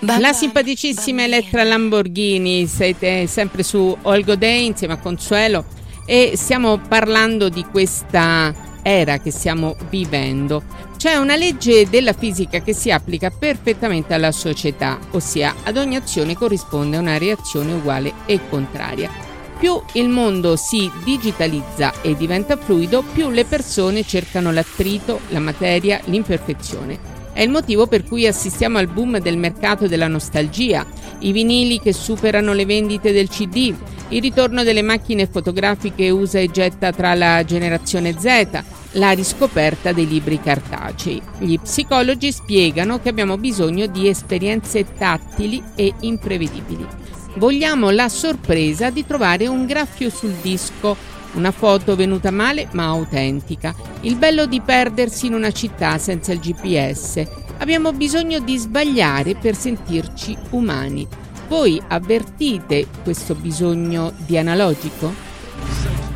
La simpaticissima Elettra Lamborghini, siete sempre su All Go Day insieme a Consuelo e stiamo parlando di questa era che stiamo vivendo. C'è una legge della fisica che si applica perfettamente alla società, ossia ad ogni azione corrisponde una reazione uguale e contraria. Più il mondo si digitalizza e diventa fluido, più le persone cercano l'attrito, la materia, l'imperfezione. È il motivo per cui assistiamo al boom del mercato della nostalgia, i vinili che superano le vendite del CD, il ritorno delle macchine fotografiche usa e getta tra la generazione Z, la riscoperta dei libri cartacei. Gli psicologi spiegano che abbiamo bisogno di esperienze tattili e imprevedibili. Vogliamo la sorpresa di trovare un graffio sul disco, una foto venuta male ma autentica, il bello di perdersi in una città senza il GPS. Abbiamo bisogno di sbagliare per sentirci umani. Voi avvertite questo bisogno di analogico?